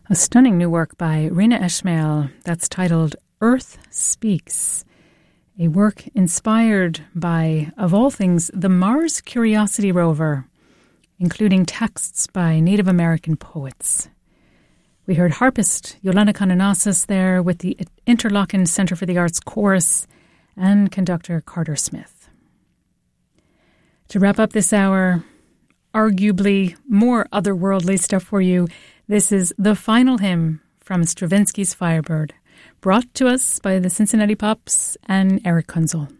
A stunning new work by Rina Ishmael that's titled Earth Speaks, a work inspired by, of all things, the Mars Curiosity rover, including texts by Native American poets. We heard harpist Yolanda Kananasis there with the Interlochen Centre for the Arts Chorus and conductor Carter Smith. To wrap up this hour, arguably more otherworldly stuff for you, this is the final hymn from Stravinsky's Firebird, brought to us by the Cincinnati Pops and Eric Kunzel.